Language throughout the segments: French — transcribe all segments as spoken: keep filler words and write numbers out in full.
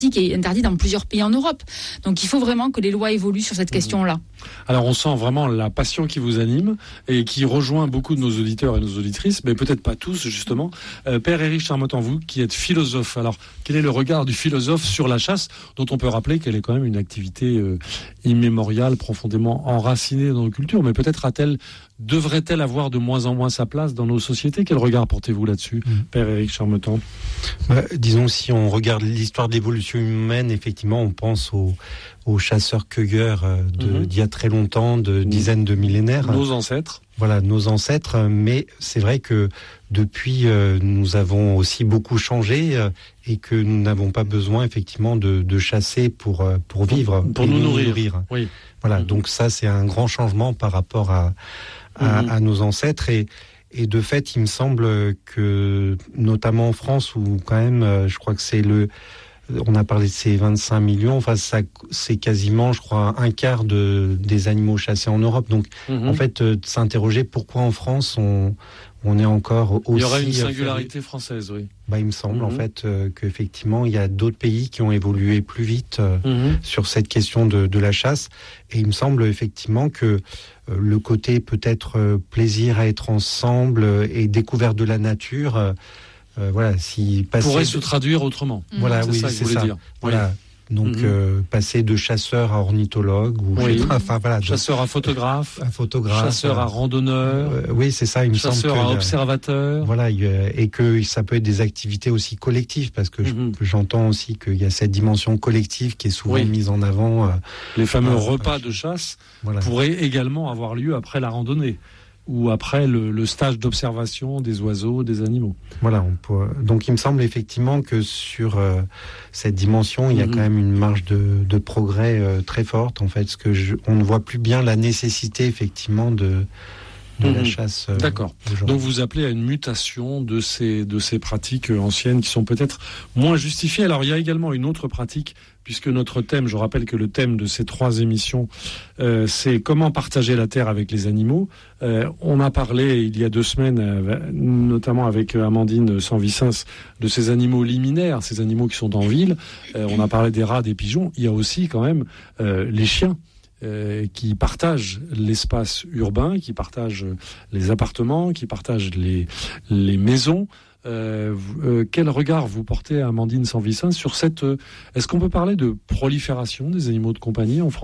qui est interdit dans plusieurs pays en Europe. Donc il faut vraiment que les lois évoluent sur cette question-là. Alors on sent vraiment la passion qui vous anime et qui rejoint beaucoup de nos auditeurs et nos auditrices, mais peut-être pas tous justement. Euh, Père Éric Charmetan, vous qui êtes philosophe, alors quel est le regard du philosophe sur la chasse, dont on peut rappeler qu'elle est quand même une activité euh, immémoriale, profondément enracinée dans nos cultures, mais peut-être a-t-elle, devrait-elle avoir de moins en moins sa place dans nos sociétés? Quel regard portez-vous là-dessus, mmh. Père Éric Charmetan? Bah, disons, si on regarde l'histoire de l'évolution humaine, effectivement, on pense aux, aux chasseurs-cueilleurs de, mmh. d'il y a très longtemps, de mmh. dizaines de millénaires. Nos ancêtres. Voilà, nos ancêtres. Mais c'est vrai que depuis, euh, nous avons aussi beaucoup changé euh, et que nous n'avons pas besoin, effectivement, de, de chasser pour, euh, pour vivre. Pour nous nourrir. nourrir. Oui. Voilà, mmh. donc ça, c'est un grand changement par rapport à, à, mmh. à nos ancêtres. Et Et de fait, il me semble que, notamment en France, où quand même, je crois que c'est le, on a parlé de ces vingt-cinq millions, enfin, ça, c'est quasiment, je crois, un quart de, des animaux chassés en Europe. Donc, mmh. en fait, de s'interroger pourquoi en France, on, on est encore aussi... Il y aurait une singularité française, oui. Bah, il me semble, mmh. en fait, euh, qu'effectivement, il y a d'autres pays qui ont évolué plus vite euh, mmh. sur cette question de, de la chasse. Et il me semble, effectivement, que euh, le côté peut-être euh, plaisir à être ensemble euh, et découverte de la nature, euh, euh, voilà, si passer... pourrait se traduire autrement. Mmh. Voilà, c'est oui, ça que c'est je voulais ça. dire. Voilà. Oui. Donc, mmh. euh, passer de chasseur à ornithologue ou oui. enfin voilà, chasseur à photographe, à photographe, chasseur à randonneur, euh, oui c'est ça, il me semble que chasseur à observateur, voilà, et que ça peut être des activités aussi collectives parce que mmh. j'entends aussi qu'il y a cette dimension collective qui est souvent oui. mise en avant. Euh, Les fameux euh, repas de chasse voilà. pourraient également avoir lieu après la randonnée ou après le, le stage d'observation des oiseaux, des animaux. Voilà, on peut... donc il me semble effectivement que sur euh, cette dimension, il y a mmh. quand même une marge de, de progrès euh, très forte. En fait, parce que je, on ne voit plus bien la nécessité effectivement de, de mmh. la chasse. Euh, D'accord. Donc vous appelez à une mutation de ces de ces pratiques anciennes qui sont peut-être moins justifiées. Alors il y a également une autre pratique. Puisque notre thème, je rappelle que le thème de ces trois émissions, euh, c'est comment partager la terre avec les animaux. Euh, on a parlé il y a deux semaines, euh, notamment avec Amandine Sanvicens, de ces animaux liminaires, ces animaux qui sont en ville. Euh, on a parlé des rats, des pigeons. Il y a aussi quand même euh, les chiens. Euh, qui partagent l'espace urbain, qui partagent les appartements, qui partagent les, les maisons. Euh, euh, quel regard vous portez, Amandine Sanvicens, sur cette... Euh, est-ce qu'on peut parler de prolifération des animaux de compagnie en France ?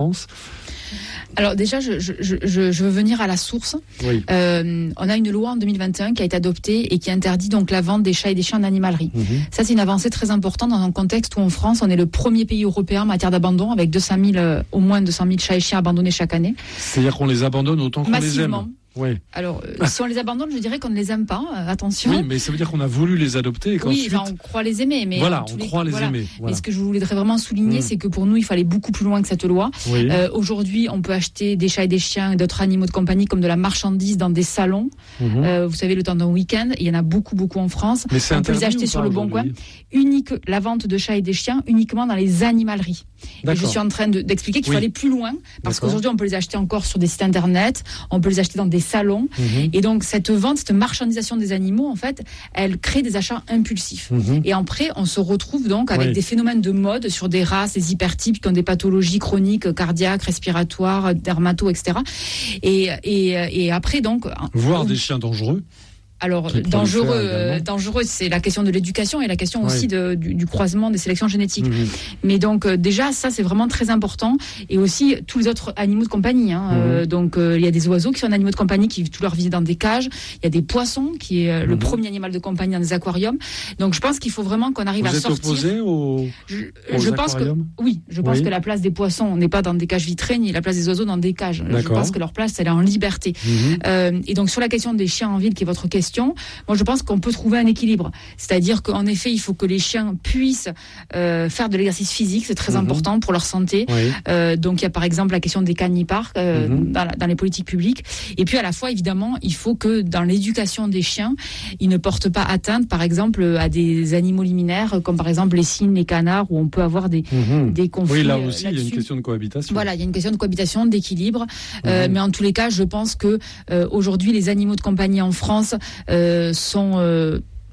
Alors déjà, je, je, je, je veux venir à la source. Oui. Euh, on a une loi en deux mille vingt et un qui a été adoptée et qui interdit donc la vente des chats et des chiens en animalerie. Mmh. Ça, c'est une avancée très importante dans un contexte où en France, on est le premier pays européen en matière d'abandon, avec deux cent mille, euh, au moins deux cent mille chats et chiens abandonnés chaque année. C'est-à-dire qu'on les abandonne autant qu'on Massivement. les aime. Oui. Alors, euh, si on les abandonne, je dirais qu'on ne les aime pas. Euh, attention. Oui, mais ça veut dire qu'on a voulu les adopter et qu'ensuite... Oui, enfin, on croit les aimer. Mais voilà, on les... croit les voilà. aimer. Voilà. Mais ce que je voudrais vraiment souligner, mmh. c'est que pour nous, il fallait beaucoup plus loin que cette loi. Oui. Euh, aujourd'hui, on peut acheter des chats et des chiens et d'autres animaux de compagnie comme de la marchandise dans des salons. Mmh. Euh, vous savez, le temps d'un week-end, il y en a beaucoup, beaucoup en France. Mais c'est on peut les acheter sur le Bon Coin. Unique, la vente de chats et des chiens uniquement dans les animaleries. Et je suis en train de, d'expliquer qu'il oui. fallait plus loin, parce D'accord. qu'aujourd'hui, on peut les acheter encore sur des sites internet, on peut les acheter dans des salons. Mmh. Et donc, cette vente, cette marchandisation des animaux, en fait, elle crée des achats impulsifs. Mmh. Et après, on se retrouve donc avec oui. des phénomènes de mode sur des races, des hypertypes qui ont des pathologies chroniques, cardiaques, respiratoires, dermato, et cetera. Et, et, et après, donc... Voire on... des chiens dangereux. Alors, dangereux, euh, dangereux, c'est la question de l'éducation et la question oui. aussi de, du, du croisement des sélections génétiques. Mmh. Mais donc, euh, déjà, ça, c'est vraiment très important. Et aussi, tous les autres animaux de compagnie. Hein. Mmh. Euh, donc, il euh, y a des oiseaux qui sont animaux de compagnie qui vivent toute leur vie dans des cages. Il y a des poissons, qui est euh, mmh. le premier animal de compagnie dans des aquariums. Donc, je pense qu'il faut vraiment qu'on arrive Vous à êtes sortir. Opposé aux, je, aux je pense que oui, je pense oui. que la place des poissons n'est pas dans des cages vitrées, ni la place des oiseaux dans des cages. D'accord. Je pense que leur place, elle est en liberté. Mmh. Euh, et donc, sur la question des chiens en ville, qui est votre question, moi, je Je pense qu'on peut trouver un équilibre. C'est-à-dire qu'en effet, il faut que les chiens puissent euh, faire de l'exercice physique, c'est très mmh. important pour leur santé. Oui. Euh, donc, il y a par exemple la question des caniparks euh, mmh. dans, la, dans les politiques publiques. Et puis, à la fois, évidemment, il faut que dans l'éducation des chiens, ils ne portent pas atteinte, par exemple, à des animaux liminaires, comme par exemple les cygnes, les canards, où on peut avoir des, mmh. des conflits. Oui, là aussi, euh, il y a une question de cohabitation. Voilà, il y a une question de cohabitation, d'équilibre. Mmh. Euh, mais en tous les cas, je pense que euh, aujourd'hui, les animaux de compagnie en France euh, sont Euh,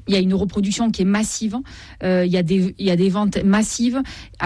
il y a une reproduction qui est massive, euh, il y a des, il y a des ventes massives.